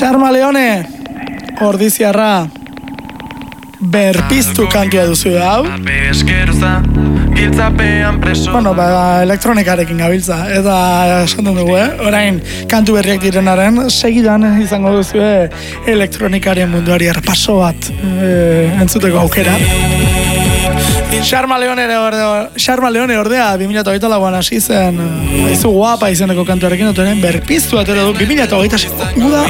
Sharma Leone, ordiziarra, berpiztu kantua duzu hau. Bueno, elektronikarekin gabiltza, eta esan dugu, orain kantu berriak direnaren, segidan izango duzu elektronikaren munduari errepaso bat entzuteko aukera. Sharma Leone ordea 2024an hasi zen Aizu guapa izeneko kantuarekin, otoren berpiztu atera du 2026 uda